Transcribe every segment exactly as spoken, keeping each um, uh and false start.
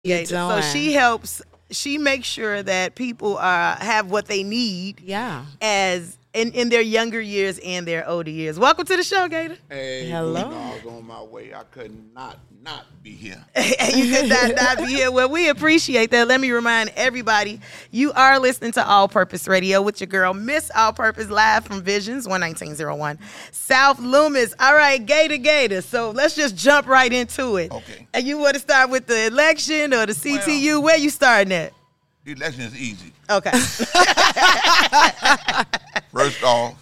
You So doing? she helps. She makes sure that people uh, have what they need. Yeah. As in, in their younger years and their older years. Welcome to the show, Gator. Hey, Hello. you know, I was on my way. I could not not be here. And you could not, not be here. Well, we appreciate that. Let me remind everybody, you are listening to All Purpose Radio with your girl, Miss All Purpose, live from Visions, one nineteen oh one South Loomis. All right, Gator Gator. So let's just jump right into it. Okay. And you want to start with the election or the C T U? Well, Where you starting at? The election is easy. Okay. First off,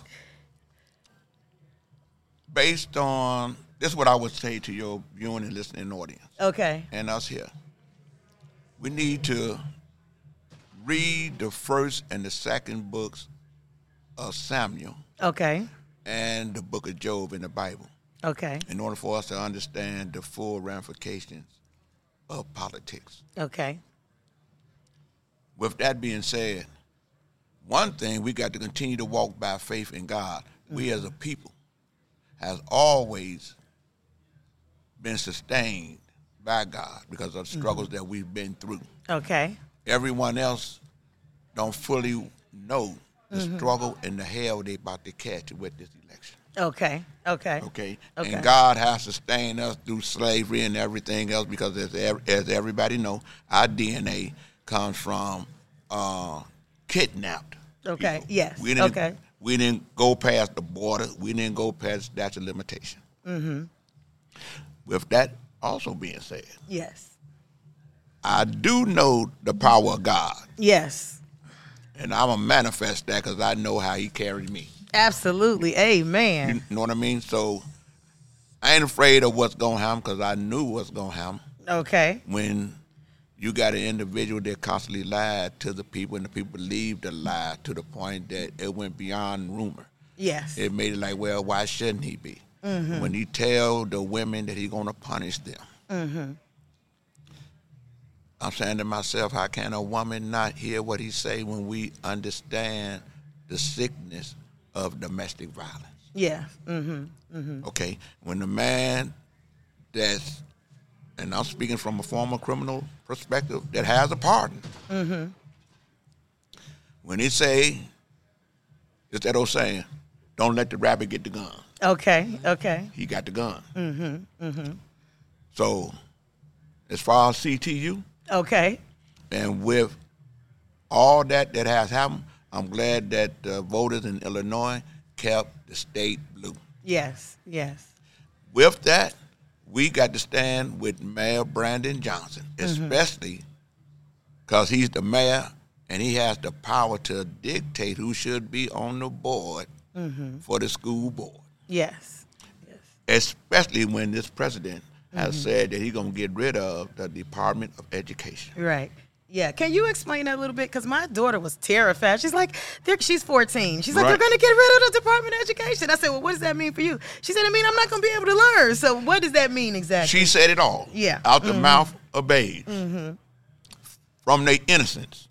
based on, this is what I would say to your viewing and listening audience Okay. and us here. We need to read the first and the second books of Samuel Okay. and the book of Job in the Bible Okay. in order for us to understand the full ramifications of politics. Okay. With that being said, one thing we got to continue to walk by faith in God. We as a people has always been sustained by God because of the struggles that we've been through. Okay. Everyone else don't fully know the struggle and the hell they about to catch with this election. Okay. Okay. Okay? Okay. And God has sustained us through slavery and everything else because as, ev- as everybody know, our D N A comes from uh, kidnapped Okay. people. Yes. We didn't, Okay. We didn't go past the border. We didn't go past statute of limitation. Mm-hmm. With that also being said, Yes. I do know the power of God, Yes. and I'm going to manifest that because I know how he carried me. Absolutely. Amen. You know what I mean? So I ain't afraid of what's going to happen because I knew what's going to happen Okay. when you got an individual that constantly lied to the people and the people believed the lie to the point that it went beyond rumor. Yes. It made it like, well, why shouldn't he be? Mm-hmm. When he tell the women that he's going to punish them. Mm-hmm. I'm saying to myself, how can a woman not hear what he say when we understand the sickness of domestic violence? Yeah. Mm-hmm. Mm-hmm. Okay, when the man that's, and I'm speaking from a former criminal perspective, that has a pardon. Mm-hmm. When he say, it's that old saying, don't let the rabbit get the gun. Okay. Okay. He got the gun. Mm-hmm. Mm-hmm. So, as far as C T U, Okay. and with all that that has happened, I'm glad that uh, voters in Illinois kept the state blue. Yes. Yes. With that, we got to stand with Mayor Brandon Johnson, especially because he's the mayor and he has the power to dictate who should be on the board for the school board, Yes. Yes. especially when this president has said that he's going to get rid of the Department of Education. Right. Yeah. Can you explain that a little bit? Because my daughter was terrified. She's like, they're- she's fourteen. She's like, Right. they're going to get rid of the Department of Education. I said, well, what does that mean for you? She said, I mean, I'm not going to be able to learn. So what does that mean exactly? She said it all. Yeah. Out the mouth of babes. From their innocence.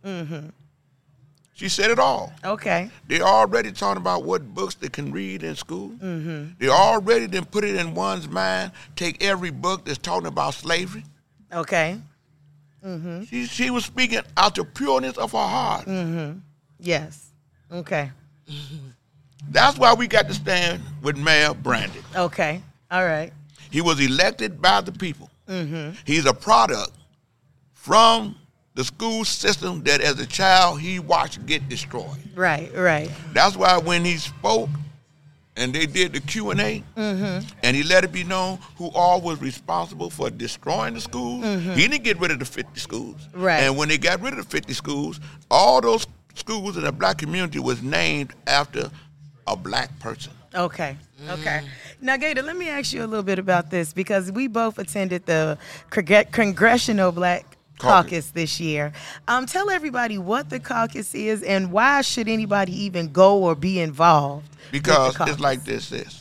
She said it all. Okay. They already talking about what books they can read in school. Mm-hmm. They already then put it in one's mind, take every book that's talking about slavery. Okay. She, she was speaking out the pureness of her heart. Yes. Okay. That's why we got to stand with Mayor Brandon. Okay. All right. He was elected by the people. Mm-hmm. He's a product from the school system that as a child he watched get destroyed. Right. Right. That's why when he spoke and they did the Q and A, and he let it be known who all was responsible for destroying the schools, he didn't get rid of the fifty schools. Right. And when they got rid of the fifty schools, all those schools in the black community was named after a black person. Okay. Okay. Now, Gator, let me ask you a little bit about this because we both attended the Congre- Congressional Black Caucus, Caucus. this year. Um, tell everybody what the caucus is and why should anybody even go or be involved? with the Because caucus? it's like this, this.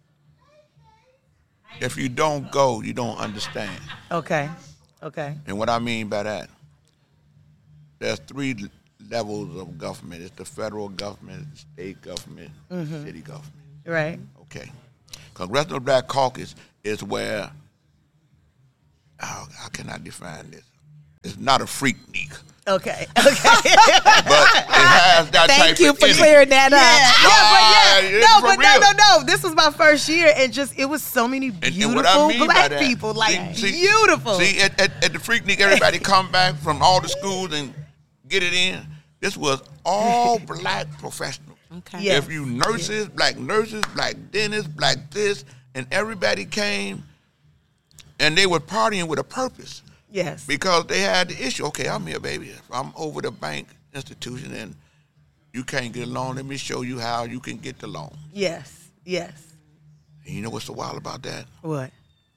If you don't go, you don't understand. Okay. Okay. And what I mean by that, there's three l- levels of government. It's the federal government, it's the state government, Mm-hmm. city government. Right. Okay. Congressional Black Caucus is where, how, how can I define this? not a freaknik. Okay. Okay. But it has that Thank type you of for energy. clearing that up. Yeah, Yeah, it's but yeah. No, for but no, real. no, no. This was my first year, and just it was so many And- beautiful and what I mean by black that, people, like see- see- beautiful. See, at, at, at the Freaknik, everybody come back from all the schools and get it in. This was all black professionals. Okay. Yeah. If you nurses, black nurses, black dentists, black this, and everybody came, and they were partying with a purpose. Yes. Because they had the issue. Okay, I'm here, baby. If I'm over the bank institution and you can't get a loan, let me show you how you can get the loan. Yes. Yes. And you know what's so wild about that? What?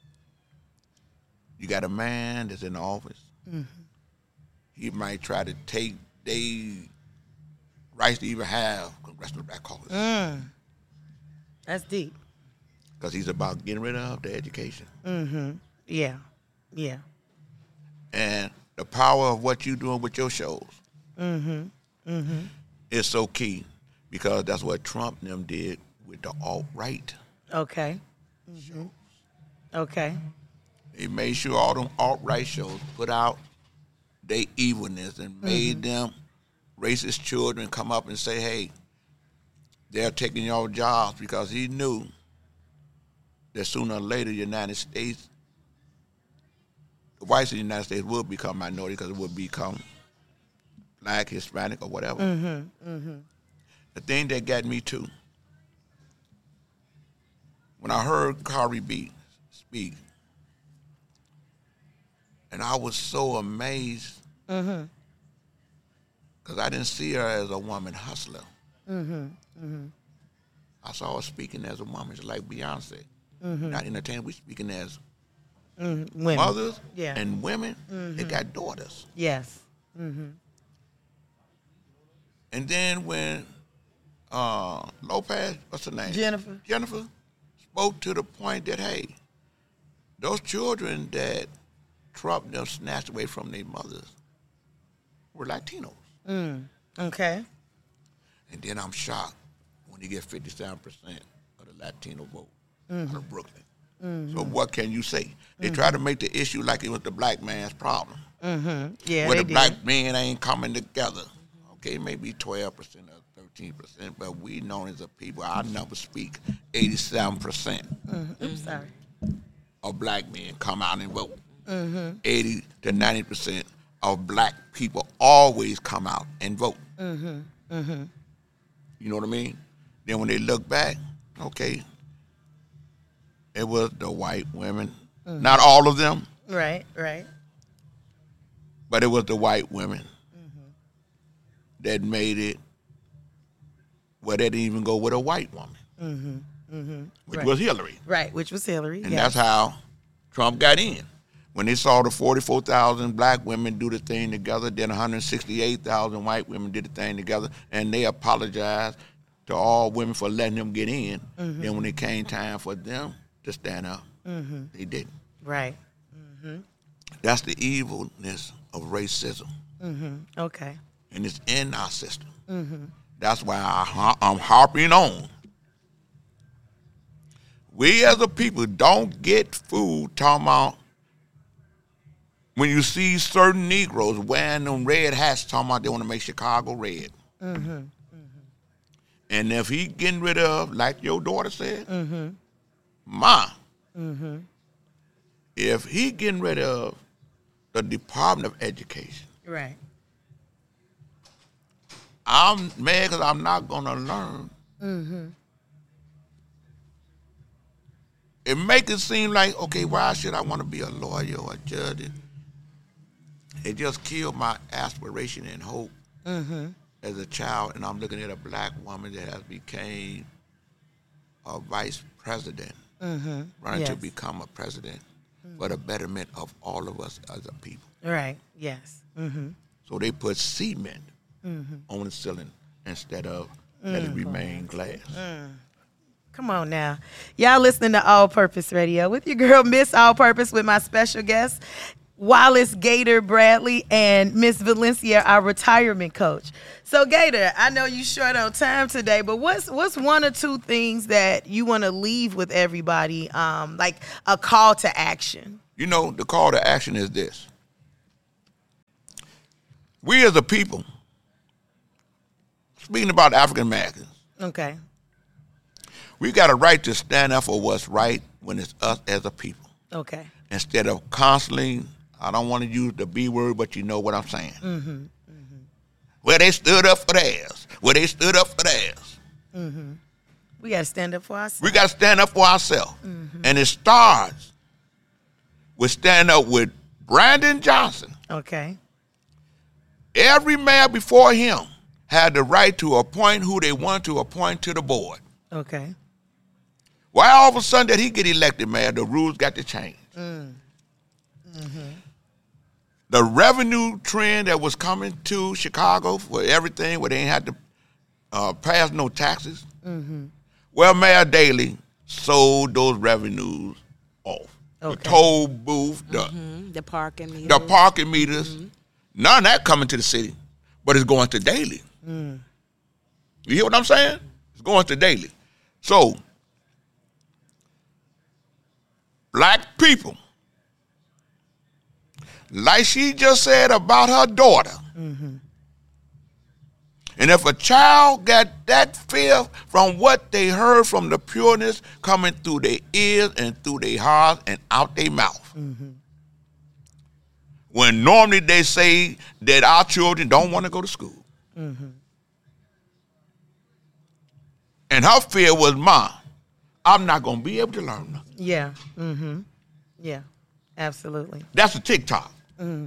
You got a man that's in the office. Mm-hmm. He might try to take they rights to even have congressional black caucus. Mm. That's deep. Because he's about getting rid of the education. Mm-hmm. Yeah. Yeah. And the power of what you're doing with your shows Mm-hmm. Mm-hmm. is so key, because that's what Trump and them did with the alt-right. Okay. Mm-hmm. Okay. They made sure all them alt-right shows put out their evilness and made Mm-hmm. them racist children come up and say, hey, they're taking your jobs, because he knew that sooner or later the United States, the whites of the United States would become minority, because it would become black, Hispanic, or whatever. Mm-hmm. Mm-hmm. The thing that got me too, when I heard Cardi B speak, and I was so amazed, Mm-hmm. because I didn't see her as a woman hustler. Mm-hmm. Mm-hmm. I saw her speaking as a woman, just like Beyonce. Mm-hmm. Not entertaining, we speaking as Mm-hmm. Women. mothers Yeah. and women Mm-hmm. that got daughters. Yes. Mm-hmm. And then when uh, Lopez, what's her name? Jennifer. Jennifer spoke to the point that, hey, those children that Trump them snatched away from their mothers were Latinos. Mm. Okay. And then I'm shocked when you get fifty-seven percent of the Latino vote out of Brooklyn. Mm-hmm. So what can you say? They try to make the issue like it was the black man's problem. Mm-hmm. Yeah, Where they the did. black men ain't coming together. Okay, maybe twelve percent or thirteen percent, but we known as a people, our numbers speak eighty-seven percent Mm-hmm. I'm sorry. of black men come out and vote. Mm-hmm. eighty to ninety percent of black people always come out and vote. Mm-hmm. Mm-hmm. You know what I mean? Then when they look back, okay, it was the white women. Mm-hmm. Not all of them, Right, right. but it was the white women Mm-hmm. that made it where they didn't even go with a white woman, Mm-hmm. Mm-hmm. which Right. was Hillary. Right, which was Hillary. And yes. that's how Trump got in. When they saw the forty-four thousand black women do the thing together, then one hundred sixty-eight thousand white women did the thing together, and they apologized to all women for letting them get in. Mm-hmm. Then when it came time for them to stand up, Mm-hmm. they didn't. Right. That's the evilness of racism, Mm-hmm. Okay. and it's in our system. Mm-hmm. That's why I, har- I'm harping on. We as a people don't get food talking about when you see certain Negroes wearing them red hats talking about they want to make Chicago red. Mm-hmm. Mm-hmm. And if he getting rid of, like your daughter said, Mm-hmm. Ma, Mm-hmm. if he getting rid of the Department of Education, Right. I'm mad because I'm not going to learn. Mm-hmm. It make it seem like, okay, why should I want to be a lawyer or a judge? It, it just killed my aspiration and hope Mm-hmm. as a child, and I'm looking at a black woman that has became a vice president, Mm-hmm. running yes. to become a president for the betterment of all of us as a people. Right. Yes. Mm-hmm. So they put cement Mm-hmm. on the ceiling instead of let it remain glass. Come on now. Y'all listening to All Purpose Radio with your girl, Miss All Purpose, with my special guest, Wallace Gator Bradley, and Miss Valencia, our retirement coach. So, Gator, I know you short on time today, but what's what's one or two things that you want to leave with everybody, um, like a call to action? You know, the call to action is this. we as a people, speaking about African Americans, Okay. we got a right to stand up for what's right when it's us as a people. Okay. Instead of constantly, I don't want to use the B word, but you know what I'm saying. Mm-hmm. Mm-hmm. Well, they stood up for theirs. Well, they stood up for theirs. Mm-hmm. We got to stand up for ourselves. We got to stand up for ourselves. Mm-hmm. And it starts with stand up with Brandon Johnson. Okay. Every mayor before him had the right to appoint who they wanted to appoint to the board. Okay. Why all of a sudden did he get elected, mayor? The rules got to change. Mm. Mm-hmm. The revenue trend that was coming to Chicago for everything, where they ain't had to uh, pass no taxes. Mm-hmm. Well, Mayor Daley sold those revenues off. Okay. The toll booth, the, mm-hmm. the parking meters. The parking meters. Mm-hmm. None of that coming to the city, but it's going to Daley. Mm. You hear what I'm saying? It's going to Daley. So, black people, like she just said about her daughter, mm-hmm. and if a child got that fear from what they heard from the pureness coming through their ears and through their hearts and out their mouth, mm-hmm. when normally they say that our children don't want to go to school. Mm-hmm. And her fear was, Mom, I'm not going to be able to learn nothing. Yeah. Mm-hmm. Yeah. Absolutely. That's a TikTok. Mm.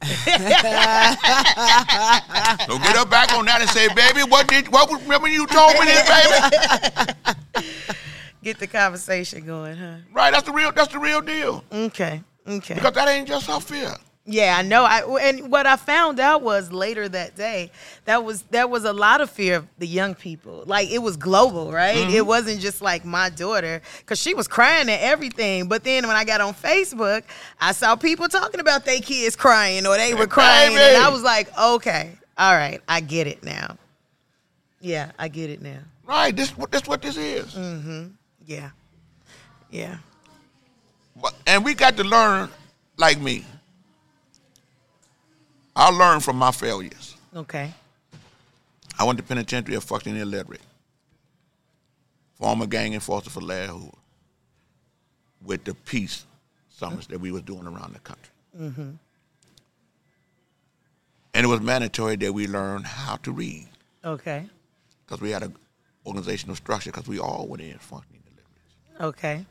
So get her back on that and say, baby, what did what was remember you told me this, baby? Get the conversation going, huh? Right, that's the real that's the real deal. Okay. Okay. Because that ain't just her fear. Yeah, I know. I and what I found out was later that day, that was there was a lot of fear of the young people. Like it was global, right? Mm-hmm. It wasn't just like my daughter, because she was crying at everything. But then when I got on Facebook, I saw people talking about their kids crying or they were crying, Baby. and I was like, okay, all right, I get it now. Yeah, I get it now. Right, this what this what this is. Mm-hmm. Yeah, yeah. But, and we got to learn, like me. I learned from my failures. Okay. I went to penitentiary of fucking illiterate. Former gang enforcer for Larry Hoover. With the peace summers mm-hmm. that we was doing around the country. Mm-hmm. And it was mandatory that we learn how to read. Okay. Because we had an organizational structure, because we all went in functioning illiterates. Okay.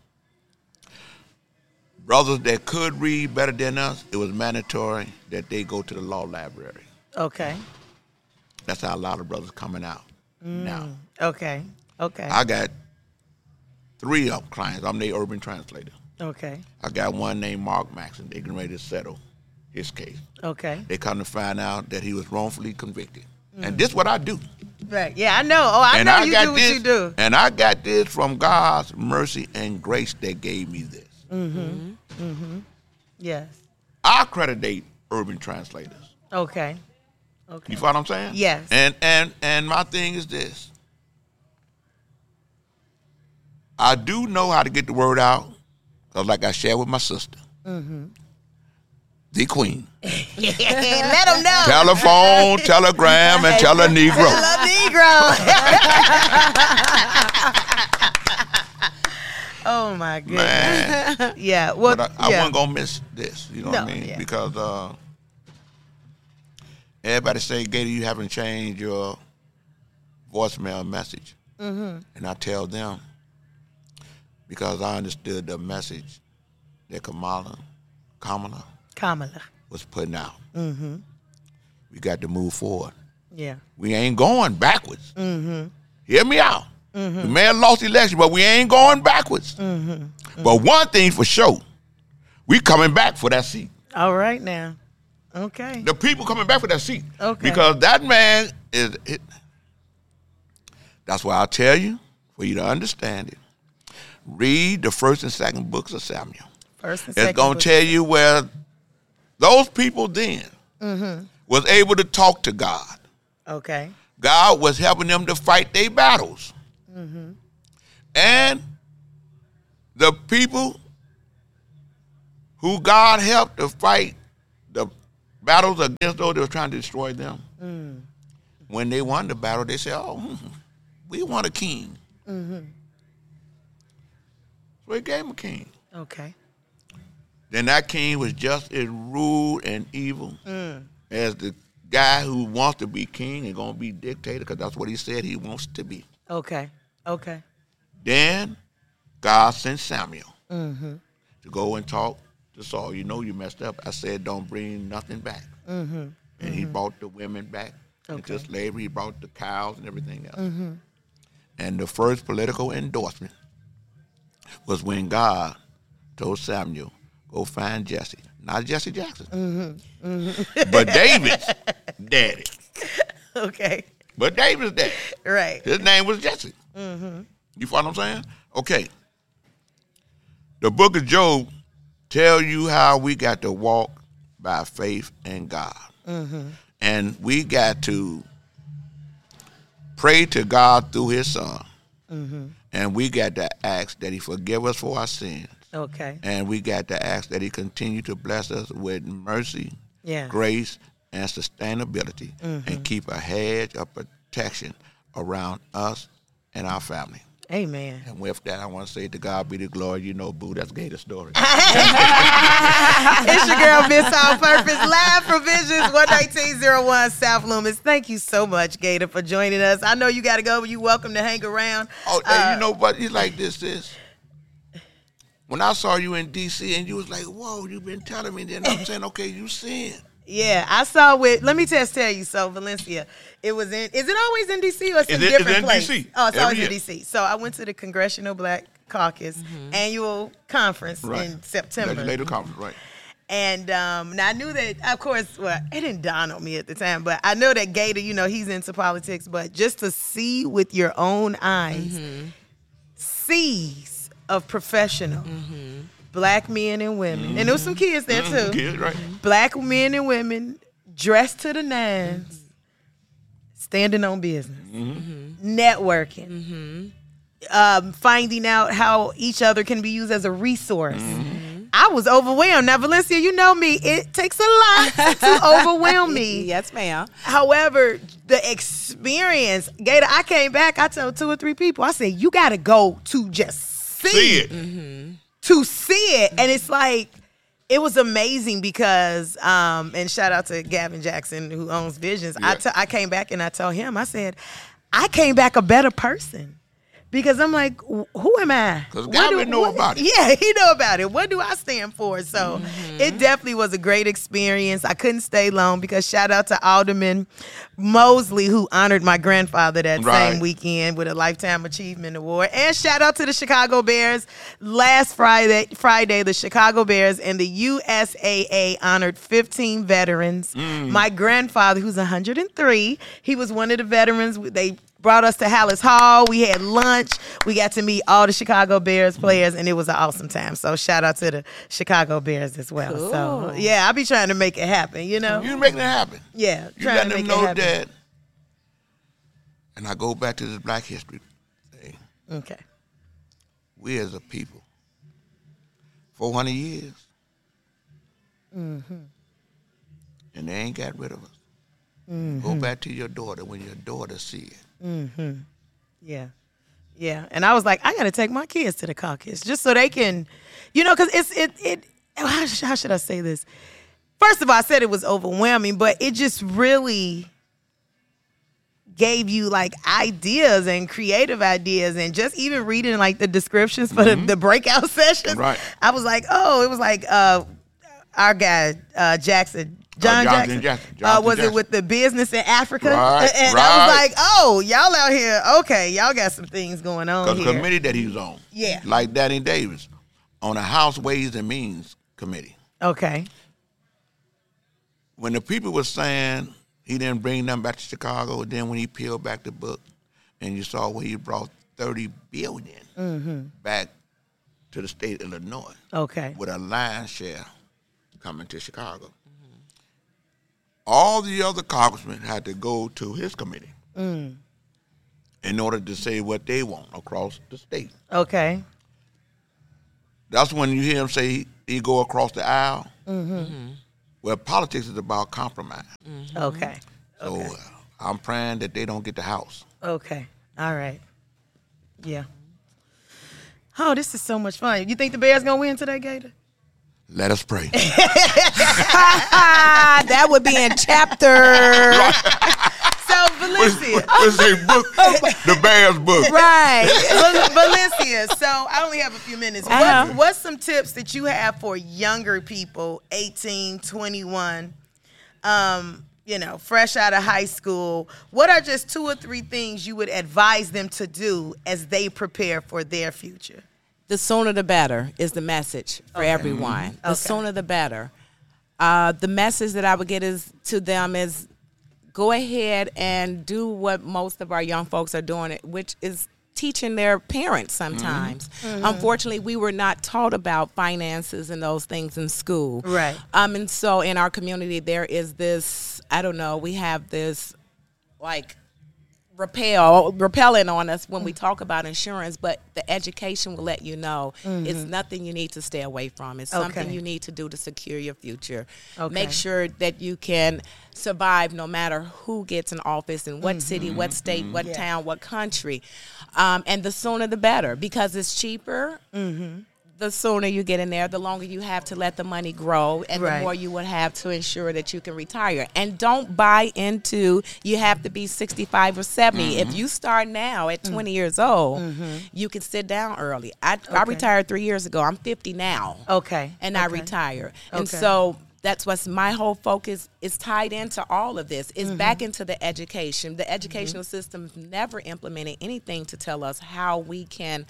Brothers that could read better than us, it was mandatory that they go to the law library. Okay. That's how a lot of brothers coming out mm. now. Okay. Okay. I got three of clients. I'm their urban translator. Okay. I got one named Mark Maxson. They getting ready to settle his case. Okay. They come to find out that he was wrongfully convicted. Mm. And this is what I do. Right. Yeah, I know. Oh, I and know I you got do this, what you do. And I got this from God's mercy and grace that gave me this. Mm-hmm. Mm-hmm. Yes. I accreditate urban translators. Okay. Okay. You follow what I'm saying? Yes. And and and my thing is this. I do know how to get the word out, because like I shared with my sister, mm-hmm. the Queen. Let them know. Telephone, telegram, and tell a Negro. Tell a Negro. Oh my goodness. Man. Yeah. Well, but I, I yeah. wasn't gonna miss this. You know no, what I mean? Yeah. Because uh, everybody say, Gator, you haven't changed your voicemail message. Mm-hmm. And I tell them, because I understood the message that Kamala, Kamala, Kamala was putting out. Mm-hmm. We got to move forward. Yeah. We ain't going backwards. Mm-hmm. Hear me out. Mm-hmm. We may have lost the election, but we ain't going backwards. Mm-hmm. Mm-hmm. But one thing for sure, we coming back for that seat. All right now. Okay. The people coming back for that seat. Okay. Because that man is, it, that's why I tell you, for you to understand it, read the first and second books of Samuel. First and second It's going to tell you where those people then mm-hmm. was able to talk to God. Okay. God was helping them to fight their battles. Mm-hmm. And the people who God helped to fight the battles against those that were trying to destroy them. Mm. When they won the battle, they said, oh, hmm, we want a king. Mm-hmm. So he gave him a king. Okay. Then that king was just as rude and evil Mm. as the guy who wants to be king and going to be dictator, because that's what he said he wants to be. Okay. Okay. Then God sent Samuel Mm-hmm. to go and talk to Saul. You know you messed up. I said don't bring nothing back. Mm-hmm. And mm-hmm. he brought the women back Okay. into slavery. He brought the cows and everything else. Mm-hmm. And the first political endorsement was when God told Samuel, go find Jesse. Not Jesse Jackson, Mm-hmm. Mm-hmm. but David's daddy. Okay. But David's daddy. Right. His name was Jesse. Mm-hmm. You follow what I'm saying? Okay. The book of Job tell you how we got to walk by faith in God. Mm-hmm. And we got to pray to God through his son. Mm-hmm. And we got to ask that he forgive us for our sins. Okay. And we got to ask that he continue to bless us with mercy, Yeah. grace, and sustainability, Mm-hmm. and keep a hedge of protection around us and our family. Amen. And with that, I want to say to God be the glory. You know, boo, that's Gator story. It's your girl, Miss All Purpose, live from Visions one nineteen oh one South Loomis. Thank you so much, Gator, for joining us. I know you got to go, but you're welcome to hang around. Oh, Uh, and you know, but it's like this, this. When I saw you in D C and you was like, whoa, you've been telling me, then I'm saying, okay, you sin. Yeah, I saw with, let me just tell you, so Valencia, it was in, is it always in D C or it's in Is it- different it's in place? D C Oh, it's every always in year. D C. So I went to the Congressional Black Caucus annual conference Right. in September. Legislative conference, right. And um, now I knew that, of course, well, it didn't dawn on me at the time, but I know that Gator, you know, he's into politics, but just to see with your own eyes, seas of professional black men and women, and there was some kids there too, Mhm, kids, right. black men and women dressed to the nines, standing on business, networking, um, finding out how each other can be used as a resource. I was overwhelmed. Now, Valencia, you know me. It takes a lot to overwhelm me. Yes, ma'am. However, the experience, Gator, I came back, I told two or three people, I said, you got to go to just see, See it. it. To see it. And it's like, it was amazing because, um, and shout out to Gavin Jackson who owns Visions. I Yeah. t- I came back and I told him, I said, I came back a better person. Because I'm like, who am I? 'Cause What God do- would know what- about it. Yeah, he know about it. What do I stand for? So it definitely was a great experience. I couldn't stay long because shout out to Alderman Mosley who honored my grandfather that Right. same weekend with a Lifetime Achievement Award. And shout out to the Chicago Bears. Last Friday, Friday, the Chicago Bears and the U S A A honored fifteen veterans. My grandfather, who's one hundred three, he was one of the veterans. They brought us to Hallis Hall. We had lunch. We got to meet all the Chicago Bears players, and it was an awesome time. So shout out to the Chicago Bears as well. So Cool. yeah, I'll be trying to make it happen, you know? You making it happen. Yeah, You trying letting to them make know it happen. that. And I go back to this Black History thing. Okay. We as a people, four hundred years, Mm-hmm. and they ain't got rid of us. Go back to your daughter when your daughter see it. Mm-hmm. Yeah. Yeah. And I was like, I got to take my kids to the caucus just so they can, you know, because it's, it, it, how, sh- how should I say this? First of all, I said it was overwhelming, but it just really gave you like ideas and creative ideas, and just even reading like the descriptions for the, the breakout sessions. Right. I was like, oh, it was like uh, our guy, uh, Jackson. John Jackson, Jonathan Jackson. uh, Jonathan was it Jackson. with the business in Africa? Right, and I was right. like, oh, y'all out here, okay, y'all got some things going on Because the here. committee that he was on, Yeah. like Danny Davis, on the House Ways and Means Committee, Okay. when the people were saying he didn't bring them back to Chicago, then when he peeled back the book and you saw where he brought thirty billion Mm-hmm. back to the state of Illinois Okay. with a lion's share coming to Chicago. All the other congressmen had to go to his committee Mm. in order to say what they want across the state. Okay. That's when you hear him say he, he go across the aisle. Mm-hmm. Well, politics is about compromise. Mm-hmm. Okay. So okay. uh, I'm praying that they don't get the House. Okay. All right. Yeah. Oh, this is so much fun. You think the Bears gonna win today, Gator? Let us pray. That would be in chapter. So, Valencia. What's a book? The Bears book. Right. Val- Valencia, so I only have a few minutes. Uh-huh. What, what's some tips that you have for younger people, eighteen, twenty-one, um, you know, fresh out of high school? What are just two or three things you would advise them to do as they prepare for their future? The sooner the better is the message for Okay. everyone. The Okay. sooner the better. Uh, the message that I would get is to them is go ahead and do what most of our young folks are doing, which is teaching their parents sometimes. Mm-hmm. Unfortunately, we were not taught about finances and those things in school. Right. Um, and so in our community, there is this, I don't know, we have this like repel repelling on us when we talk about insurance, but the education will let you know it's nothing you need to stay away from. It's something Okay. you need to do to secure your future. Okay. Make sure that you can survive no matter who gets in office in what city, what state, what Yeah. town, what country. Um, and the sooner the better, because it's cheaper. The sooner you get in there, the longer you have to let the money grow, and Right. the more you would have to ensure that you can retire. And don't buy into you have to be sixty-five or seventy. Mm-hmm. If you start now at twenty years old, you can sit down early. I, I Okay. retired three years ago. I'm fifty now, Okay. and I Okay. retired. And Okay. so that's what's my whole focus is tied into all of this. Is Mm-hmm. back into the education. The educational system never implemented anything to tell us how we can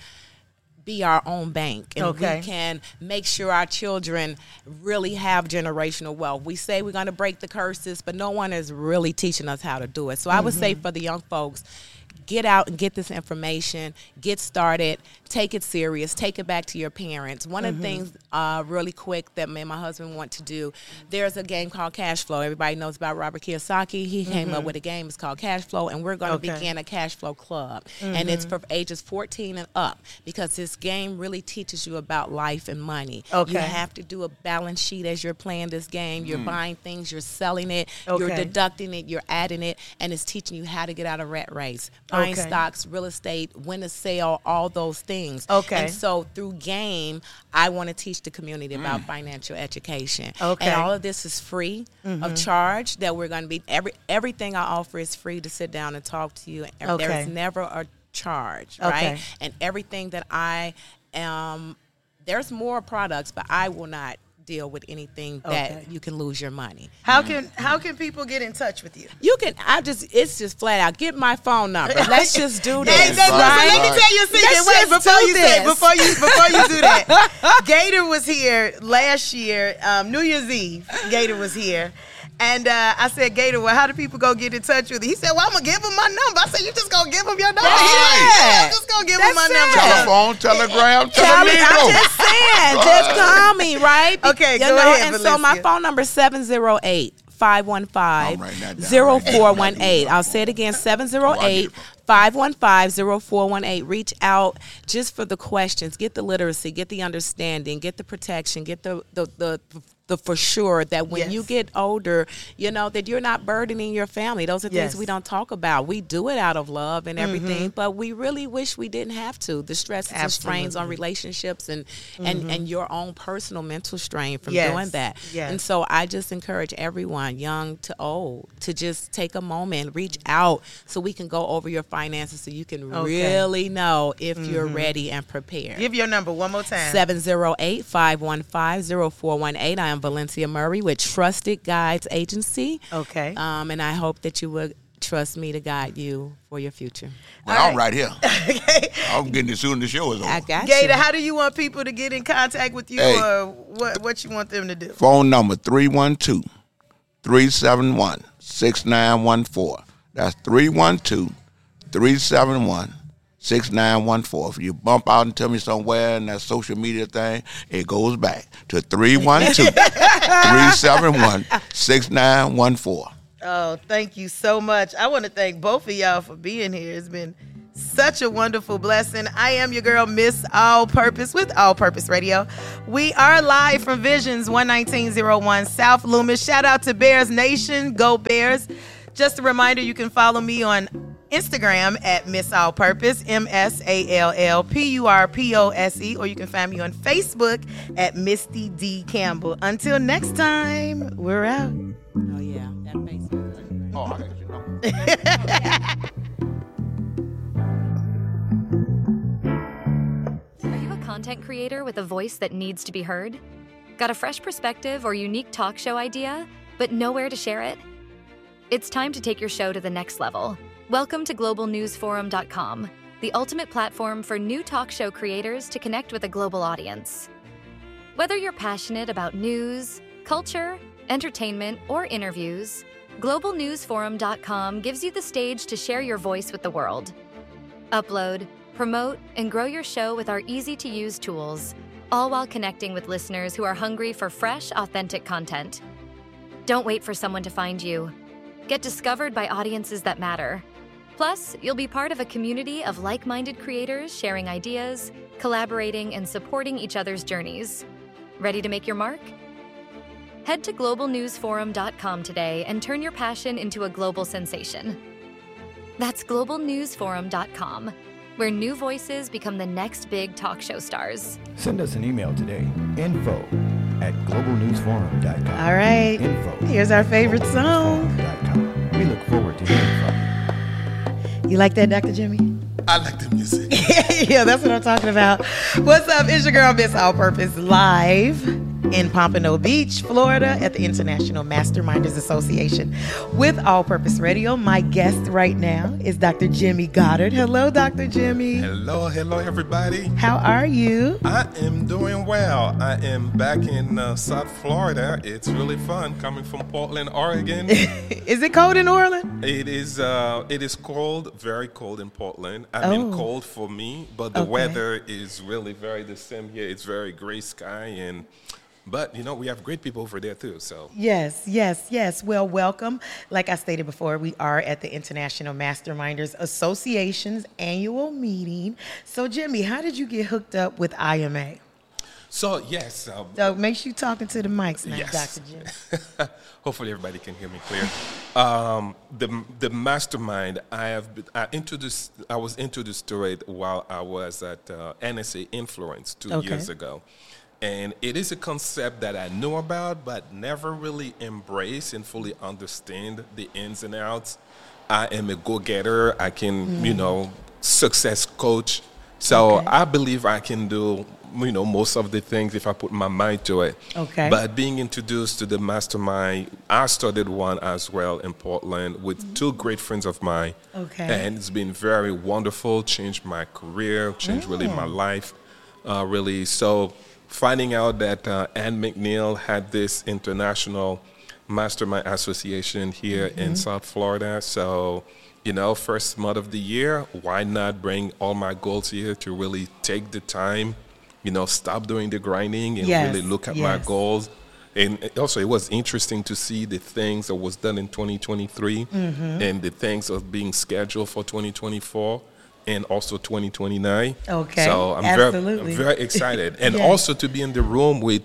be our own bank, and Okay. we can make sure our children really have generational wealth. We say we're going to break the curses, but no one is really teaching us how to do it. So I would say for the young folks, get out and get this information, get started, take it serious, take it back to your parents. One of the things uh, really quick that me and my husband want to do, there's a game called Cash Flow. Everybody knows about Robert Kiyosaki. He came up with a game. It's called Cash Flow, and we're going to Okay. begin a Cash Flow Club. And it's for ages fourteen and up, because this game really teaches you about life and money. Okay. You have to do a balance sheet as you're playing this game. You're buying things, you're selling it, you're Okay. deducting it, you're adding it, and it's teaching you how to get out of rat race. Buying Okay. stocks, real estate, when to sell, all those things. Okay. And so through game, I want to teach the community about financial education. Okay. And all of this is free of charge. That we're going to be every everything I offer is free to sit down and talk to you. And Okay. there's never a charge, Okay. right? And everything that I am, there's more products, but I will not deal with anything that Okay. you can lose your money. How can how can people get in touch with you? You can, I just, it's just flat out. Get my phone number. Let's just do this. Hey, that- right, listen, let me right. tell you a secret. Let's Wait, just before do you say, this. before you before you do that, Gator was here last year, um, New Year's Eve. Gator was here. And uh, I said, Gator, well, how do people go get in touch with you? He said, well, I'm going to give him my number. I said, you just going to give him your number? Right. Yeah, I'm just going to give him my That's number. it. Telephone, telegram, Tell me, I'm telegram. just saying, just call me, right? Okay, you go know, ahead, and so my Valencia. phone number is seven zero eight, five one five, I'm writing that down zero right now. four one eight. I'll say it again, seven zero eight, five one five, zero four one eight. Reach out just for the questions. Get the literacy, get the understanding, get the protection, get the the the, the for sure that when Yes. you get older, you know, that you're not burdening your family. Those are Yes. things we don't talk about. We do it out of love and everything, but we really wish we didn't have to. The stresses and strains on Absolutely. relationships and, and, and your own personal mental strain from Yes. doing that. Yes. And so I just encourage everyone, young to old, to just take a moment, reach out so we can go over your finances so you can Okay. really know if you're ready and prepared. Give your number one more time. seven zero eight, five one five, zero four one eight. I am Valencia Murray with Trusted Guides Agency. Okay. Um, and I hope that you would trust me to guide you for your future. Well, All I'm right. right here. Okay. I'm getting it soon as the show is over. I got Gator, you. how do you want people to get in contact with you, Hey. or what, what you want them to do? Phone number three one two, three seven one, six nine one four. That's three one two, three seven one, six nine one four. If you bump out and tell me somewhere in that social media thing, it goes back to three one two, three seven one, six nine one four. Oh, thank you so much. I want to thank both of y'all for being here. It's been Such a wonderful blessing. I am your girl, Miss All Purpose, with All Purpose Radio. We are live from Visions one nineteen oh one South Loomis. Shout out to Bears Nation. Go Bears. Just a reminder, you can follow me on Instagram at Miss All Purpose, M S A L L P U R P O S E, or you can find me on Facebook at Misty D. Campbell. Until next time, we're out. Oh, yeah. That Facebook. Oh, I got you know. Are you a content creator with a voice that needs to be heard? Got a fresh perspective or unique talk show idea, but nowhere to share it? It's time to take your show to the next level. Welcome to global news forum dot com, the ultimate platform for new talk show creators to connect with a global audience. Whether you're passionate about news, culture, entertainment, or interviews, global news forum dot com gives you the stage to share your voice with the world. Upload, promote, and grow your show with our easy-to-use tools, all while connecting with listeners who are hungry for fresh, authentic content. Don't wait for someone to find you. Get discovered by audiences that matter. Plus, you'll be part of a community of like-minded creators sharing ideas, collaborating, and supporting each other's journeys. Ready to make your mark? Head to global news forum dot com today and turn your passion into a global sensation. That's global news forum dot com, where new voices become the next big talk show stars. Send us an email today, info at global news forum dot com. All right. Info. Here's our favorite song. We look forward to hearing from you. You like that, Doctor Jimmy? I like the music. Yeah, that's what I'm talking about. What's up? It's your girl, Miss All Purpose, live in Pompano Beach, Florida, at the International Masterminders Association with All Purpose Radio. My guest right now is Doctor Jimmy Goddard. Hello, Doctor Jimmy. Hello, hello, everybody. How are you? I am doing well. I am back in uh, South Florida. It's really fun coming from Portland, Oregon. Is it cold in New Orleans? It is. Uh, it is cold, very cold in Portland. I mean, Oh. cold for me, but the Okay. weather is really very the same here. It's very gray sky, and but you know we have great people over there too. So Yes, yes, yes. Well, welcome. Like I stated before, we are at the International Masterminders Association's annual meeting. So, Jimmy, how did you get hooked up with I M A? so yes. Uh, So make sure you're talking to the mics now, Yes. Doctor Jimmy. Hopefully everybody can hear me clear. Um, the the mastermind I have been, I introduced I was introduced to it while I was at uh, N S A Influence two Okay. years ago, and it is a concept that I knew about but never really embraced and fully understand the ins and outs. I am a go-getter. I can you know success coach. So Okay. I believe I can do, you know, most of the things if I put my mind to it. Okay. But being introduced to the mastermind, I started one as well in Portland with two great friends of mine. Okay. And it's been very wonderful, changed my career, changed really my life, uh, really. So finding out that uh, Ann McNeil had this international mastermind association here in South Florida. So, you know, first month of the year, why not bring all my goals here to really take the time, you know, stop doing the grinding and Yes, really look at my yes. goals. And it- also, it was interesting to see the things that was done in twenty twenty-three Mm-hmm. and the things that being scheduled for twenty twenty-four and also twenty twenty-nine. Okay, So I'm absolutely. very, I'm very excited. And Yes. also to be in the room with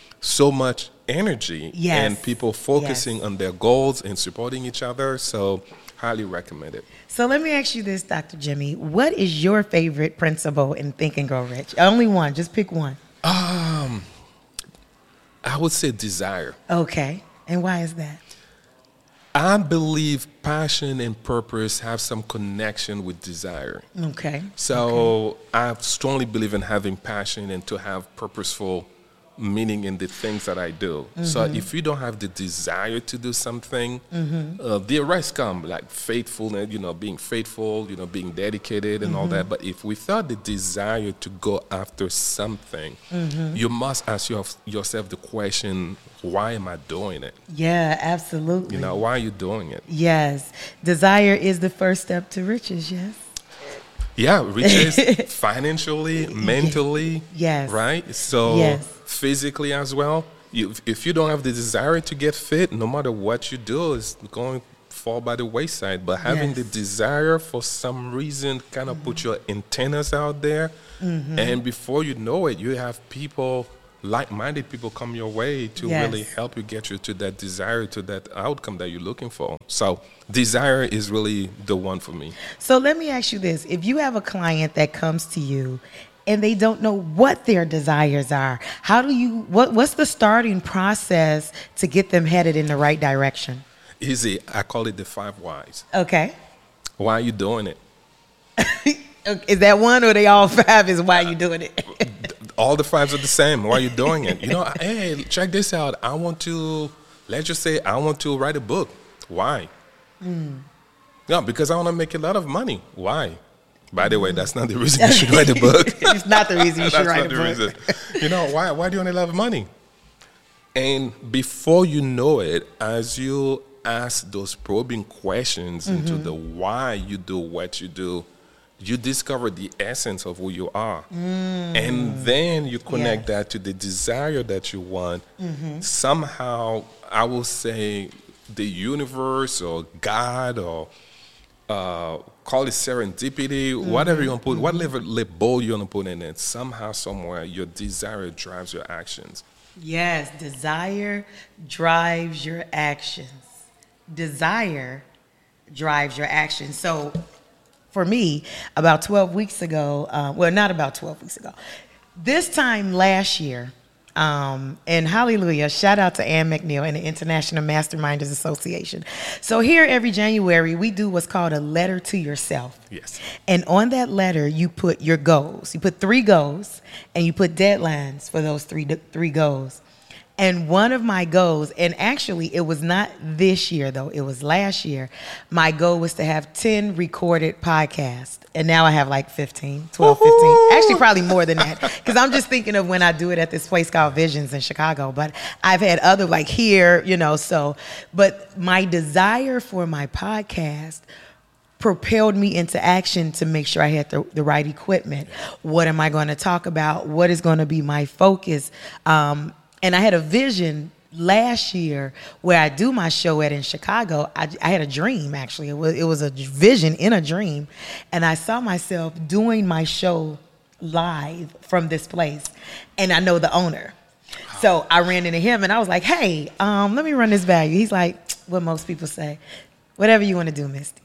so much energy Yes, and people focusing yes. on their goals and supporting each other. So highly recommend it. So let me ask you this, Doctor Jimmy. What is your favorite principle in Think and Grow Rich? Only one. Just pick one. Um, I would say desire. Okay. And why is that? I believe passion and purpose have some connection with desire. Okay. So I strongly believe in having passion and to have purposeful meaning in the things that I do. So if you don't have the desire to do something, uh, the rest come like faithfulness, you know, being faithful, you know, being dedicated and all that. But if without the desire to go after something, you must ask your, yourself the question, why am I doing it? Yeah, absolutely. You know, why are you doing it? Yes. Desire is the first step to riches, yes? Yeah, riches financially, mentally, Yes. right? So Yes. physically as well. You, if you don't have the desire to get fit, no matter what you do, it's going fall by the wayside. But having Yes. the desire for some reason kind of Mm-hmm. put your antennas out there. Mm-hmm. And before you know it, you have people, like-minded people come your way to Yes. really help you get you to that desire, to that outcome that you're looking for. So desire is really the one for me. So let me ask you this. If you have a client that comes to you and they don't know what their desires are, how do you, what, what's the starting process to get them headed in the right direction? Easy. I call it the five whys. Okay. Why are you doing it? Is that one or they all five is why you doing it? All the fives are the same. Why are you doing it? You know, hey, check this out. I want to, let's just say I want to write a book. Why? Mm. No, because I want to make a lot of money. Why? By the way, that's not the reason you should write a book. It's not the reason you should That's write not a the book. reason. You know, why, why do you want a lot of money? And before you know it, as you ask those probing questions Mm-hmm. into the why you do what you do, you discover the essence of who you are. And then you connect Yes. that to the desire that you want. Mm-hmm. Somehow, I will say the universe or God or uh, call it serendipity, Mm-hmm. whatever you want to put, whatever label you want to put in it, somehow, somewhere, your desire drives your actions. Yes, desire drives your actions. Desire drives your actions. So for me, about twelve weeks ago, uh, well, not about twelve weeks ago, this time last year, um, and hallelujah, shout out to Ann McNeil and the International Masterminders Association. So here every January, we do what's called a letter to yourself. Yes. And on that letter, you put your goals. You put three goals, and you put deadlines for those three three goals. And one of my goals, and actually it was not this year though, it was last year, my goal was to have ten recorded podcasts. And now I have like fifteen, twelve, fifteen. Actually probably more than that. Because I'm just thinking of when I do it at this place called Visions in Chicago. But I've had other like here, you know, so. But my desire for my podcast propelled me into action to make sure I had the, the right equipment. What am I going to talk about? What is going to be my focus? Um, and I had a vision last year where I do my show at in Chicago. I, I had a dream, actually. It was, it was a vision in a dream. And I saw myself doing my show live from this place. And I know the owner. So I ran into him and I was like, hey, um, let me run this by you. He's like, what most people say, whatever you want to do, Misty.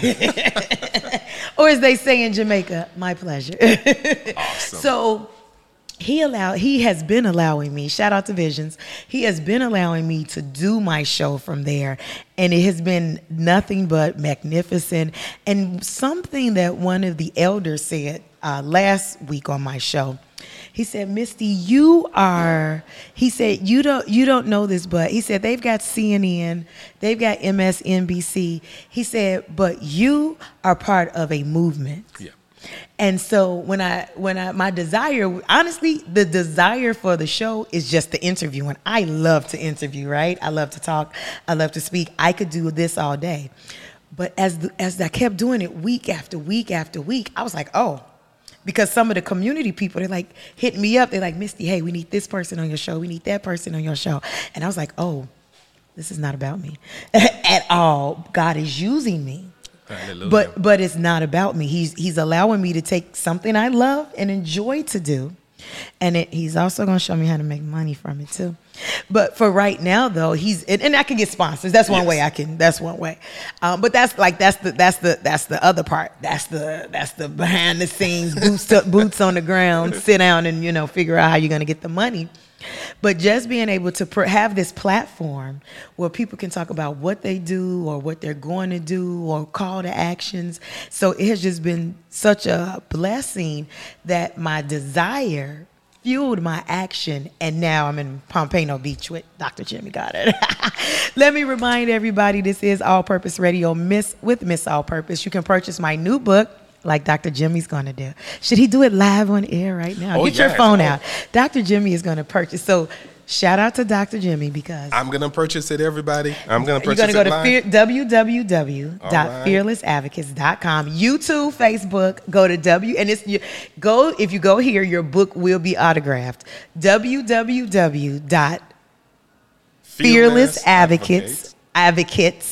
Or as they say in Jamaica, my pleasure. Awesome. So he allowed, he has been allowing me, shout out to Visions, he has been allowing me to do my show from there. And it has been nothing but magnificent. And something that one of the elders said uh, last week on my show, he said, Misty, you are, he said, you don't you don't know this, but he said, they've got C N N, they've got M S N B C. He said, but you are part of a movement. Yeah. And so when I, when I, my desire, honestly, the desire for the show is just the interviewing. I love to interview, right? I love to talk. I love to speak. I could do this all day. But as the, as I kept doing it week after week after week, I was like, oh, because some of the community people, they're like hitting me up. They're like, Misty, hey, we need this person on your show. We need that person on your show. And I was like, oh, this is not about me at all. God is using me. Hallelujah. But but it's not about me. He's he's allowing me to take something I love and enjoy to do. And it, he's also going to show me how to make money from it too. But for right now though, he's and, and I can get sponsors. That's one Yes. way I can. That's one way. Um, but that's like that's the that's the that's the other part. That's the that's the behind the scenes boots to, boots on the ground. Sit down and you know figure out how you're going to get the money. But just being able to pr- have this platform where people can talk about what they do or what they're going to do or call to actions. So it has just been such a blessing that my desire fueled my action. And now I'm in Pompano Beach with Doctor Jimmy Goddard. Let me remind everybody, this is All Purpose Radio Miss with Miss All Purpose. You can purchase my new book, like Doctor Jimmy's going to do. Should he do it live on air right now? Oh, Get your yes. phone Oh. out. Doctor Jimmy is going to purchase. So shout out to Doctor Jimmy because I'm going to purchase it, everybody. I'm going to you're purchase going to go it to live. fear, w w w dot fearless advocates dot com, YouTube, Facebook, go to W, and it's you, go, if you go here, your book will be autographed. w w w dot fearless advocates advocates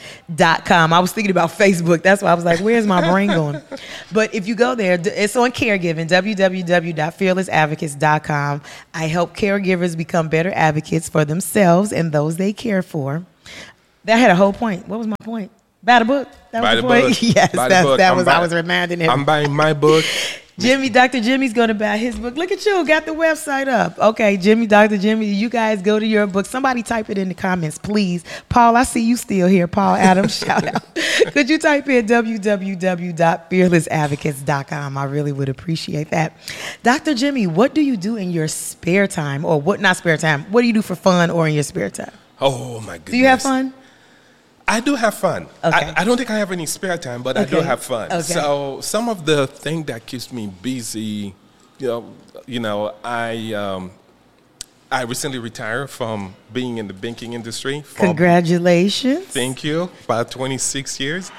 dot com. I was thinking about Facebook. That's why I was like, where's my brain going? But if you go there, it's on caregiving, w w w dot fearless advocates dot com. I help caregivers become better advocates for themselves and those they care for. That had a whole point. What was my point? Buy the book. That Buy was the the point. book. Yes, Buy the that's, book. that I'm was. buy- I was reminding him. I'm buying my book. Jimmy, Doctor Jimmy's going to buy his book. Look at you, got the website up. Okay, Jimmy, Doctor Jimmy, you guys go to your book. Somebody type it in the comments, please. Paul, I see you still here. Paul Adams, shout out. Could you type in w w w dot fearless advocates dot com? I really would appreciate that. Doctor Jimmy, what do you do in your spare time? Or what, not spare time, what do you do for fun or in your spare time? Oh, my goodness. Do you have fun? I do have fun. Okay. I, I don't think I have any spare time, but I do Okay. have fun. Okay. So some of the thing that keeps me busy, you know, you know, I um, I recently retired from being in the banking industry. For, Congratulations. Thank you. About twenty-six years.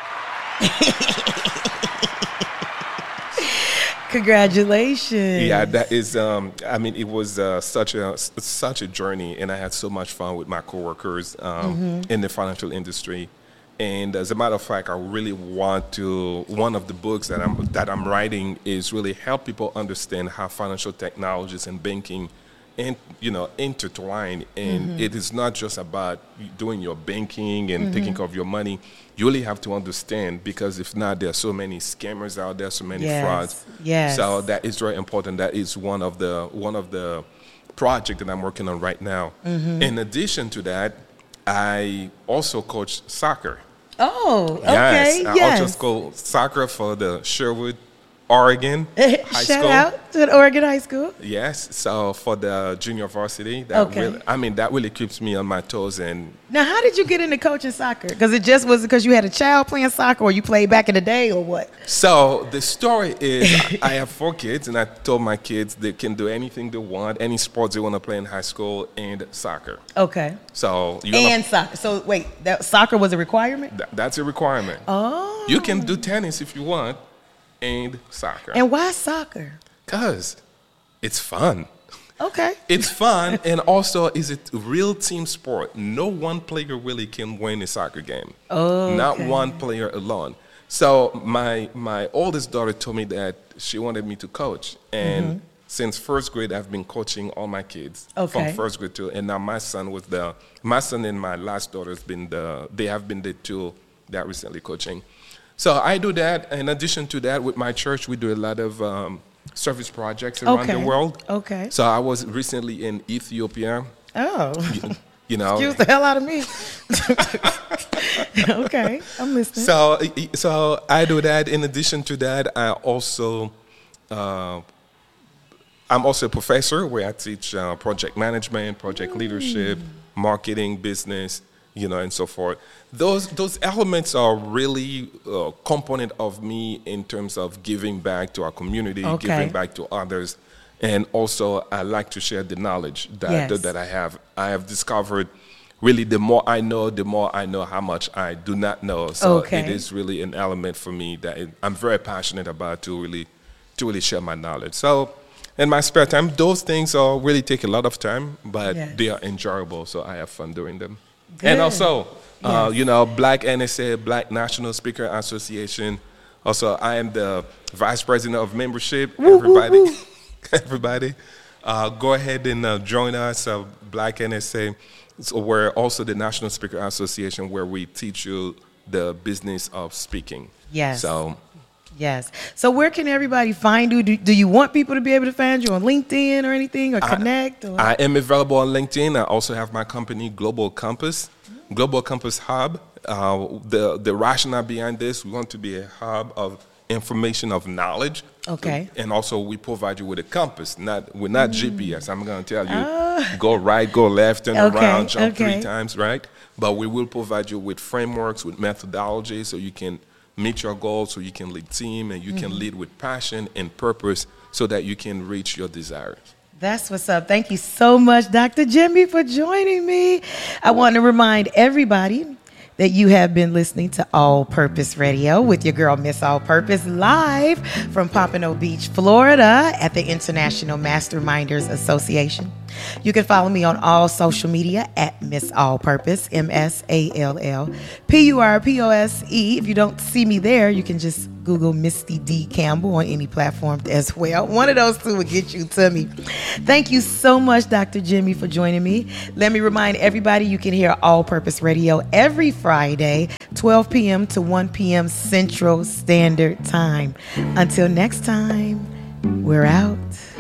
Congratulations. Yeah, that is. Um, I mean, it was uh, such a such a journey, and I had so much fun with my coworkers um, Mm-hmm. in the financial industry. And as a matter of fact, I really want to. One of the books that I'm that I'm writing is really help people understand how financial technologies and banking, and you know, intertwine. And Mm-hmm. it is not just about doing your banking and taking care of your money. You really have to understand, because if not, there are so many scammers out there, so many Yes, frauds. yes. So that is very important. That is one of the one of the project that I'm working on right now. Mm-hmm. In addition to that, I also coach soccer. Oh, okay. Yes, I yes. also coach soccer for the Sherwood, Oregon High Shout School. out to the Oregon High School. Yes, so for the junior varsity, that Okay. really, I mean, that really keeps me on my toes. And Now, how did you get into coaching soccer? Because it just was because you had a child playing soccer, or you played back in the day, or what? so the story is, I I have four kids, and I told my kids they can do anything they want, any sports they want to play in high school, and soccer. Okay. So you And soccer. So wait, that soccer was a requirement? Th- that's a requirement. Oh. You can do tennis if you want, and soccer. And why soccer? Cause it's fun. Okay. It's fun, and also is it real team sport. No one player really can win a soccer game. Oh, Not okay. one player alone. So my my oldest daughter told me that she wanted me to coach, and since first grade I've been coaching all my kids Okay. from first grade to, and now my son was the my son and my last daughter has been the they have been the two that recently coaching. So I do that. In addition to that, with my church, we do a lot of um, service projects around Okay. the world. Okay. So I was recently in Ethiopia. Oh. You know. Excuse the hell out of me. Okay. I'm listening. So so I do that. In addition to that, I also uh, I'm also a professor where I teach uh, project management, project leadership, marketing, business, you know, and so forth. Those those elements are really a component of me in terms of giving back to our community, Okay. giving back to others, and also I like to share the knowledge that Yes. that I have. I have discovered. Really, the more I know, the more I know how much I do not know. So Okay. it is really an element for me that it, I'm very passionate about to really, to really share my knowledge. So, in my spare time, those things are really take a lot of time, but Yes. they are enjoyable. So I have fun doing them. Good. And also, uh, Yes. you know, Black N S A, Black National Speaker Association. Also, I am the vice president of membership. Everybody, everybody, uh, go ahead and uh, join us. Uh, Black N S A. So we're also the National Speaker Association, where we teach you the business of speaking. Yes. So Yes. So where can everybody find you? Do, do you want people to be able to find you on LinkedIn or anything, or connect? Or? I am available on LinkedIn. I also have my company, Global Compass, Global Compass Hub. Uh, the the rationale behind this, we want to be a hub of information, of knowledge. Okay. And also, we provide you with a compass. Not we're not G P S. I'm going to tell you, go right, go left, turn Okay, around, jump okay. three times, right? But we will provide you with frameworks, with methodology, so you can meet your goals, so you can lead team, and you Mm-hmm. can lead with passion and purpose, so that you can reach your desires. That's what's up. Thank you so much, Doctor Jimmy, for joining me. I want to remind everybody that you have been listening to All Purpose Radio with your girl, Miss All Purpose, live from Pompano Beach, Florida at the International Masterminders Association. You can follow me on all social media at Miss All Purpose, M S A L L P U R P O S E. If you don't see me there, you can just Google Misty D. Campbell on any platform as well. One of those two will get you to me. Thank you so much, Doctor Jimmy, for joining me. Let me remind everybody you can hear All Purpose Radio every Friday, twelve p.m. to one p.m. Central Standard Time. Until next time, we're out.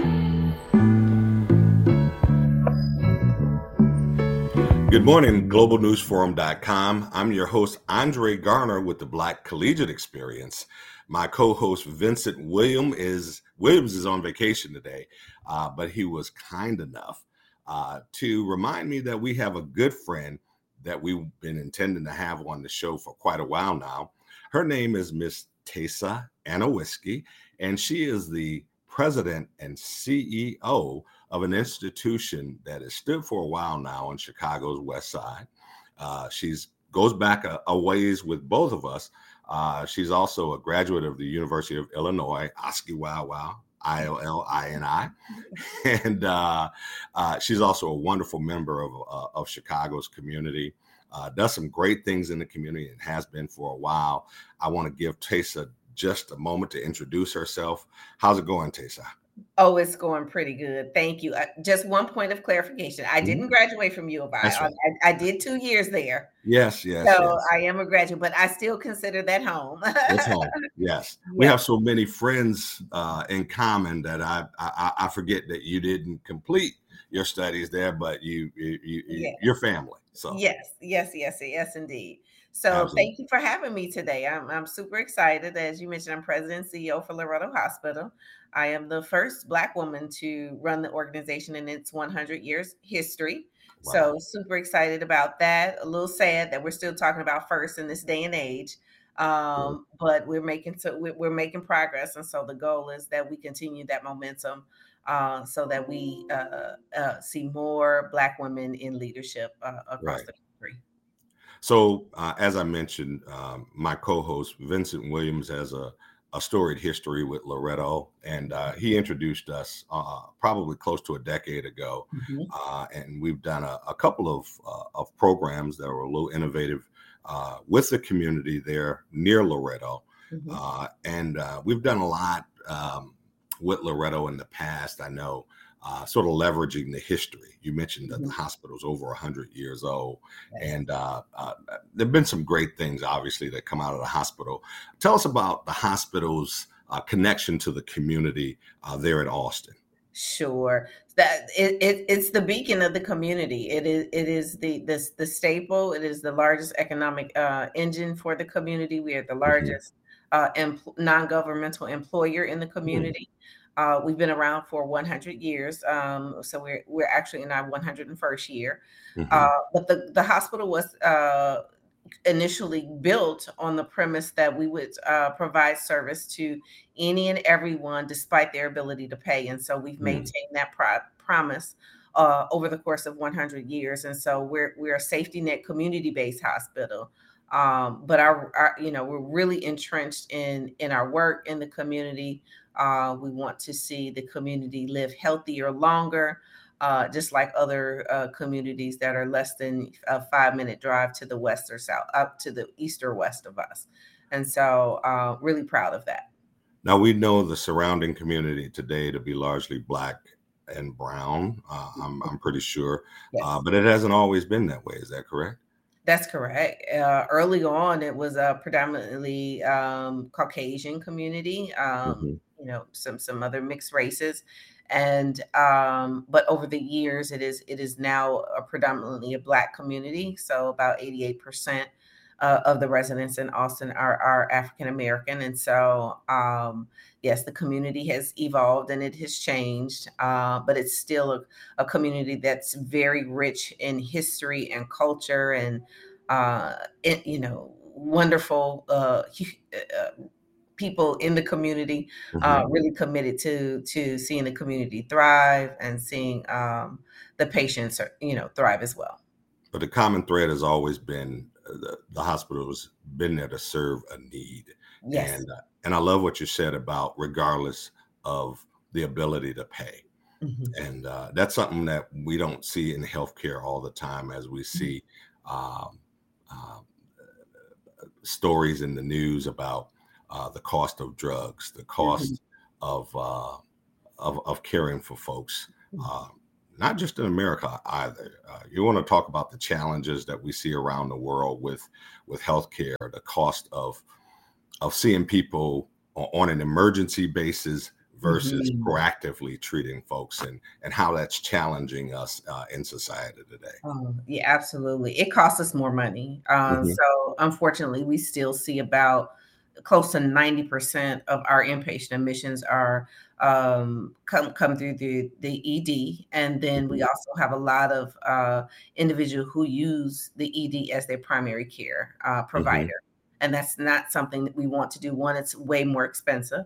Good morning, global news forum dot com. I'm your host, Andre Garner with the Black Collegiate Experience. My co-host, Vincent William is, Williams is on vacation today, uh, but he was kind enough uh, to remind me that we have a good friend that we've been intending to have on the show for quite a while now. Her name is Miss Taysa Anowiski, and she is the president and C E O of an institution that has stood for a while now on Chicago's West Side. Uh, she's goes back a, a ways with both of us. Uh, she's also a graduate of the University of Illinois, Oski Wow Wow, I L L I N I. And uh, uh, she's also a wonderful member of, uh, of Chicago's community, uh, does some great things in the community and has been for a while. I want to give Taysa just a moment to introduce herself. How's it going, Taysa? Oh, it's going pretty good. Thank you. Uh, just one point of clarification. I didn't mm-hmm. graduate from U of I. Right. I. I did two years there. Yes, yes. So yes. I am a graduate, but I still consider that home. It's home. Yes. Yeah. We have so many friends uh, in common that I, I I forget that you didn't complete your studies there, but you, you, you yes. your family. So yes, yes, yes, yes, indeed. So Absolutely. Thank you for having me today. I'm I'm super excited. As you mentioned, I'm president and C E O for Loretto Hospital. I am the first Black woman to run the organization in its one hundred years history. Wow. So super excited about that. A little sad that we're still talking about first in this day and age, um, but we're making so we're making progress, and so the goal is that we continue that momentum, uh, so that we uh, uh, see more Black women in leadership uh, across right. the country. So, uh, as I mentioned, um, my co-host Vincent Williams has a, a storied history with Loretto, and uh, he introduced us uh, probably close to a decade ago, mm-hmm. uh, and we've done a, a couple of uh, of programs that were a little innovative uh, with the community there near Loretto, mm-hmm. uh, and uh, we've done a lot um, with Loretto in the past. I know. Uh, sort of leveraging the history. You mentioned that mm-hmm. the hospital's over one hundred years old, yes. and uh, uh, there have been some great things, obviously, that come out of the hospital. Tell us about the hospital's uh, connection to the community uh, there in Austin. Sure, that it, it it's the beacon of the community. It is it is the the, the staple. It is the largest economic uh, engine for the community. We are the largest mm-hmm. uh, empl- non-governmental employer in the community. Mm-hmm. Uh, we've been around for one hundred years, um, so we're we're actually in our one hundred first year. Mm-hmm. Uh, but the, the hospital was uh, initially built on the premise that we would uh, provide service to any and everyone, despite their ability to pay. And so we've mm-hmm. maintained that pro- promise uh, over the course of one hundred years. And so we're we're a safety net, community-based hospital. Um, but our, our, you know, we're really entrenched in in our work in the community. Uh, we want to see the community live healthier longer, uh, just like other uh, communities that are less than a five minute drive to the west or south, up to the east or west of us. And so uh, really proud of that. Now, we know the surrounding community today to be largely Black and brown, uh, I'm, I'm pretty sure, yes. uh, but it hasn't always been that way. Is that correct? That's correct. Uh, early on, it was a predominantly um, Caucasian community. Um, mm-hmm. You know, some some other mixed races, and um, but over the years, it is it is now a predominantly a Black community. So about eighty-eight percent uh, of the residents in Austin are are African American, and so um, yes, the community has evolved and it has changed, uh, but it's still a, a community that's very rich in history and culture, and uh, it, you know, wonderful. Uh, uh, people in the community, mm-hmm. uh, really committed to to seeing the community thrive and seeing um, the patients, you know, thrive as well. But the common thread has always been uh, the, the hospital has been there to serve a need. Yes. And, uh, and I love what you said about regardless of the ability to pay. Mhm. And uh, that's something that we don't see in healthcare all the time, as we see um, uh, stories in the news about uh, the cost of drugs, the Mhm. cost of uh, of, of caring for folks, uh, not just in America either. Uh, you want to talk about the challenges that we see around the world with with healthcare, the cost of of seeing people o- on an emergency basis versus Mhm. proactively treating folks, and and how that's challenging us uh, in society today. Oh, yeah, absolutely. It costs us more money. Um, Mhm. so unfortunately, we still see about close to ninety percent of our inpatient admissions are um, come come through the the E D, and then we Mhm. also have a lot of uh, individuals who use the E D as their primary care uh, Mhm. provider, and that's not something that we want to do. One, it's way more expensive.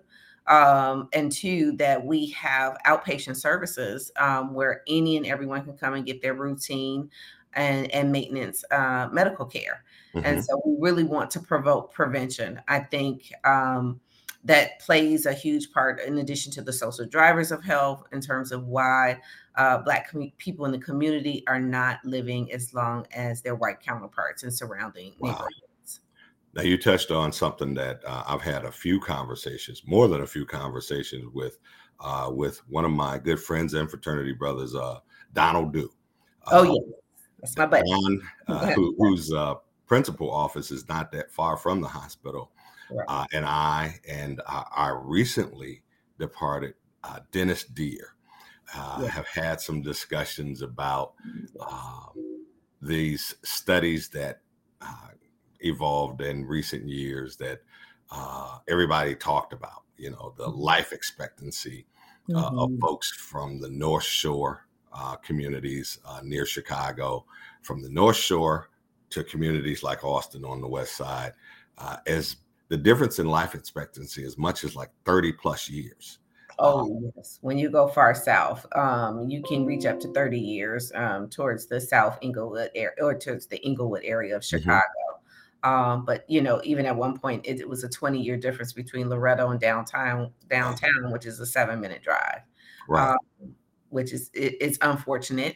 Um, and two, that we have outpatient services um, where any and everyone can come and get their routine and, and maintenance uh, medical care. And Mhm. so we really want to promote prevention. I think um, that plays a huge part in addition to the social drivers of health in terms of why uh, Black commu- people in the community are not living as long as their white counterparts in surrounding Wow. neighborhoods. Now, you touched on something that uh, I've had a few conversations, more than a few conversations with, uh, with one of my good friends and fraternity brothers, uh, Donald Dew. Oh, Uh, yeah, that's my buddy. Don, uh, who, whose uh, principal office is not that far from the hospital, Right. uh, and I and uh, our recently departed uh, Dennis Deere uh, Yeah. have had some discussions about Yes. um, these studies that uh, evolved in recent years that uh, everybody talked about. You know, the life expectancy uh, of Mhm. folks from the North Shore uh, communities uh, near Chicago, from the North Shore to communities like Austin on the West Side, uh, as the difference in life expectancy as much as like thirty plus years. Uh, Oh, yes. When you go far south, um, you can reach up to thirty years um, towards the South Inglewood area or towards the Inglewood area of mhm. Chicago. Um, but you know, even at one point, it, it was a twenty year difference between Loretto and downtown, Wow. downtown, which is a seven minute drive. Right. Um, which is it, it's unfortunate.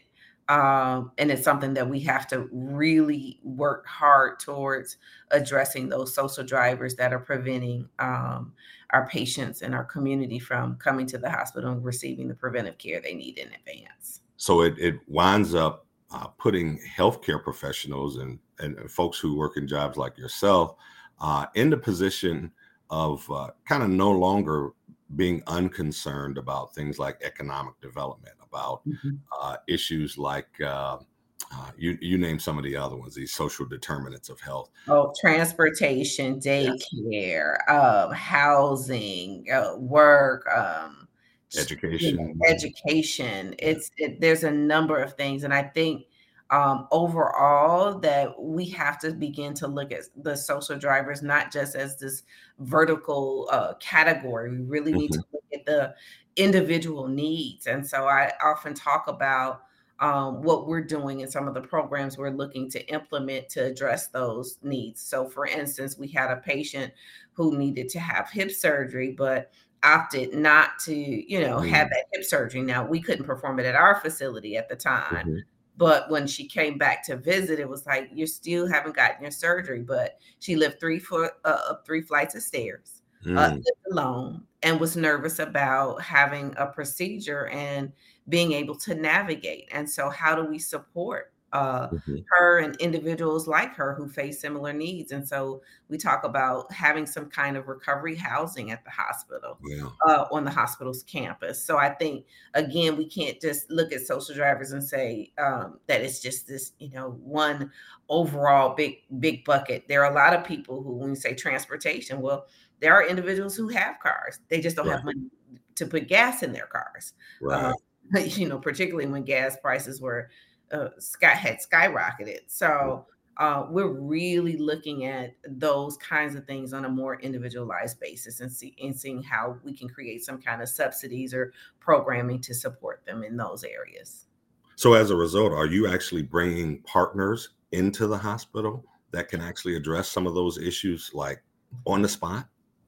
Um, and it's something that we have to really work hard towards addressing those social drivers that are preventing um, our patients and our community from coming to the hospital and receiving the preventive care they need in advance. So it, it winds up uh, putting healthcare professionals and, and folks who work in jobs like yourself uh, in the position of uh, kind of no longer being unconcerned about things like economic development, about Mhm. uh, issues like uh, uh, you you name some of the other ones, these social determinants of health. Oh, transportation, Yes. daycare, um, housing, uh, work, um, sh- you know, Education. education. Yeah. It's it, there's a number of things, and I think um, overall that we have to begin to look at the social drivers not just as this vertical uh, category. We really need to Mhm. look at the individual needs, and so I often talk about um, what we're doing and some of the programs we're looking to implement to address those needs. So, for instance, we had a patient who needed to have hip surgery, but opted not to, you know, have Mhm. that hip surgery. Now, we couldn't perform it at our facility at the time. Mhm. But when she came back to visit, it was like, you still haven't gotten your surgery. But she lived three foot uh, up three flights of stairs, uh, Mm. lived alone, and was nervous about having a procedure and being able to navigate. And so, how do we support uh, Mhm. her and individuals like her who face similar needs? And so, we talk about having some kind of recovery housing at the hospital, Yeah. uh, on the hospital's campus. So, I think again, we can't just look at social drivers and say um, that it's just this, you know, one overall big big bucket. There are a lot of people who, when you say transportation, well, there are individuals who have cars. They just don't Right. have money to put gas in their cars. Uh, Right. you know, particularly when gas prices were uh, sky had skyrocketed. So uh, we're really looking at those kinds of things on a more individualized basis and see and seeing how we can create some kind of subsidies or programming to support them in those areas. So as a result, are you actually bringing partners into the hospital that can actually address some of those issues like on the spot?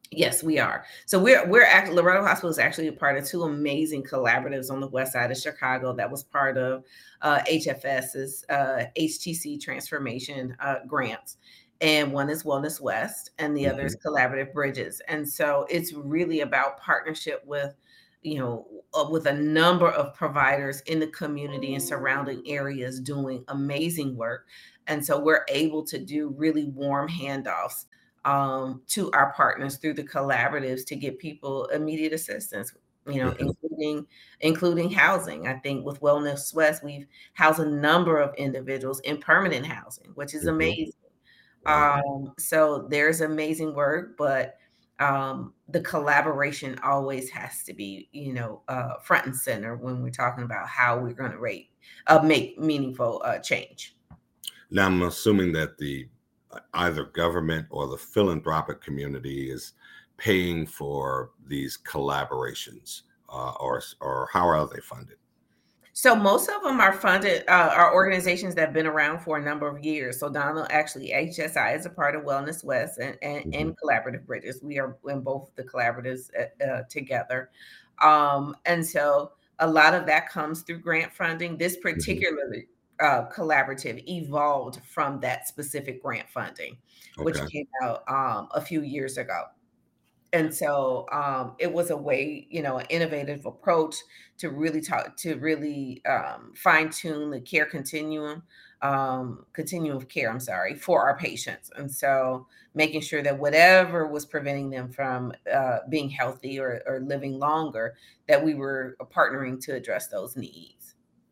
Yes, we are. So we're we're actually Loretto Hospital is actually a part of two amazing collaboratives on the west side of Chicago that was part of uh, HFS's uh, H T C transformation uh, grants. And one is Wellness West, and the mm-hmm. other is Collaborative Bridges. And so it's really about partnership with, you know, uh, with a number of providers in the community and surrounding areas doing amazing work. And so we're able to do really warm handoffs um, to our partners through the collaboratives to get people immediate assistance, you know, mm-hmm. including including housing. I think with Wellness West, we've housed a number of individuals in permanent housing, which is mm-hmm. amazing. Wow. Um, so there's amazing work, but um, the collaboration always has to be, you know, uh, front and center when we're talking about how we're going to rate, uh, make meaningful uh, change. Now, I'm assuming that the either government or the philanthropic community is paying for these collaborations, uh, or or how are they funded? So most of them are funded, uh, are organizations that have been around for a number of years. So Donald, actually, H S I is a part of Wellness West and, and, mm-hmm. and Collaborative Bridges. We are in both the collaboratives uh, together. Um, and so a lot of that comes through grant funding. This particularly mm-hmm. uh, collaborative evolved from that specific grant funding, okay. which came out um, a few years ago. And so um, it was a way, you know, an innovative approach to really talk, to really um, fine tune the care continuum, um, continuum of care, I'm sorry, for our patients. And so making sure that whatever was preventing them from uh, being healthy or, or living longer, that we were partnering to address those needs.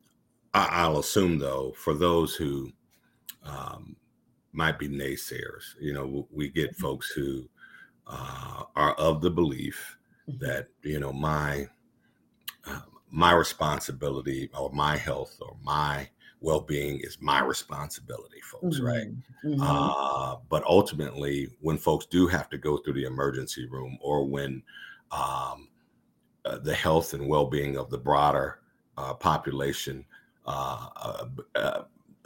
I'll assume, though, for those who um, might be naysayers, you know, we get folks who Uh, are of the belief that, you know, my uh, my responsibility or my health or my well-being is my responsibility, folks, mm-hmm. right? Mm-hmm. Uh, but ultimately, when folks do have to go through the emergency room, or when um, uh, the health and well-being of the broader uh, population uh, uh, uh,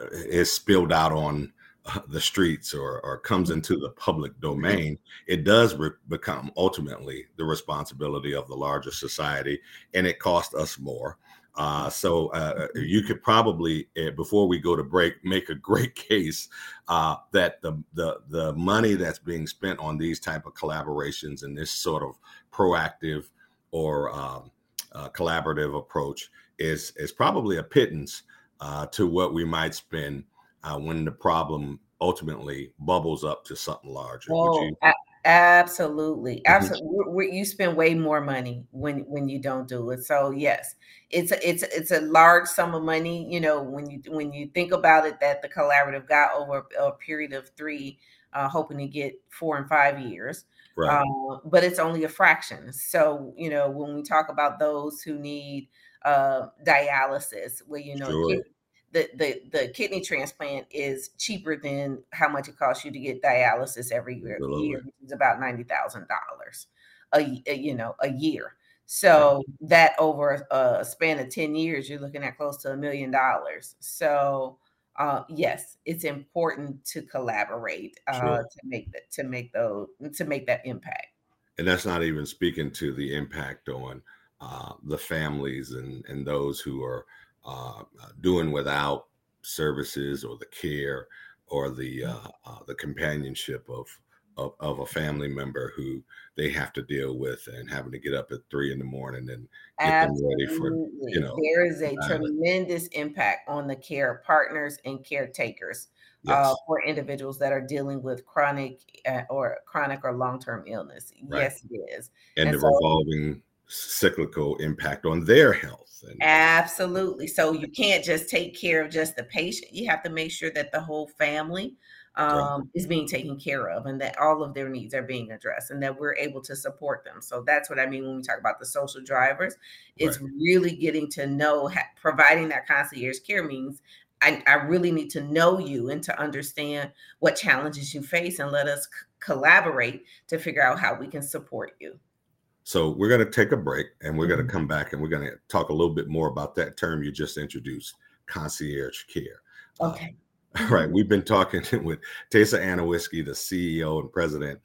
is spilled out on the streets or, or comes into the public domain, it does re- become ultimately the responsibility of the larger society, and it costs us more. Uh, so uh, you could probably, uh, before we go to break, make a great case uh, that the, the the money that's being spent on these type of collaborations and this sort of proactive or um, uh, collaborative approach is is probably a pittance uh, to what we might spend Uh, when the problem ultimately bubbles up to something larger. Oh, Would you? a- absolutely. Absolutely. Mm-hmm. we, we, you spend way more money when, when you don't do it. So yes, it's a, it's, it's a large sum of money. You know, when you, when you think about it, that the collaborative got over a period of three, uh, hoping to get four and five years, right. um, but it's only a fraction. So, you know, when we talk about those who need uh, dialysis, where, you know, sure. The, the the kidney transplant is cheaper than how much it costs you to get dialysis every year, year which is about ninety thousand dollars a you know a year. So right. that over a span of ten years, you're looking at close to a million dollars. So uh, yes, it's important to collaborate uh, sure. to make that to make those to make that impact. And that's not even speaking to the impact on uh, the families and and those who are Uh, doing without services or the care or the uh, uh, the companionship of, of of a family member who they have to deal with, and having to get up at three in the morning and get Absolutely. them ready for, you know. There is a uh, tremendous impact on the care partners and caretakers yes. uh, for individuals that are dealing with chronic uh, or chronic or long-term illness. Right. Yes, it is. And, and the so, revolving cyclical impact on their health. And absolutely. So you can't just take care of just the patient. You have to make sure that the whole family um, right. is being taken care of, and that all of their needs are being addressed, and that we're able to support them. So that's what I mean when we talk about the social drivers. It's right. really getting to know, ha- providing that concierge care means I, I really need to know you and to understand what challenges you face, and let us c- collaborate to figure out how we can support you. So we're going to take a break, and we're mm-hmm. going to come back, and we're going to talk a little bit more about that term you just introduced, concierge care. Okay. Uh, all right. We've been talking with Teysa Annewiske, the C E O and president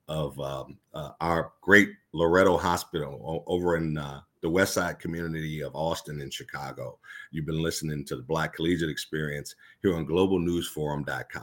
of um, uh, our great Loretto Hospital o- over in uh, the West Side community of Austin and Chicago. You've been listening to the Black Collegiate Experience here on global news forum dot com.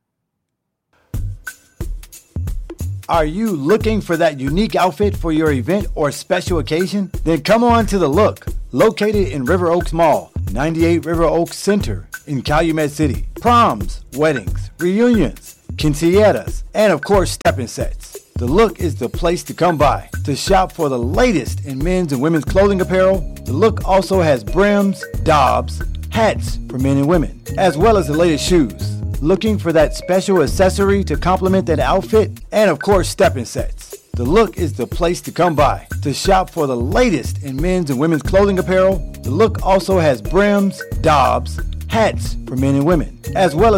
Are you looking for that unique outfit for your event or special occasion? Then come on to The Look, located in River Oaks Mall, ninety-eight River Oaks Center in Calumet City. Proms, weddings, reunions, quinceañeras, and of course stepping sets. The Look is the place to come by to shop for the latest in men's and women's clothing apparel. The Look also has brims, dobs, hats for men and women, as well as the latest shoes. Looking for that special accessory to complement that outfit? And of course, stepping sets. The Look is the place to come by to shop for the latest in men's and women's clothing apparel. The Look also has brims, dobs, hats for men and women, as well as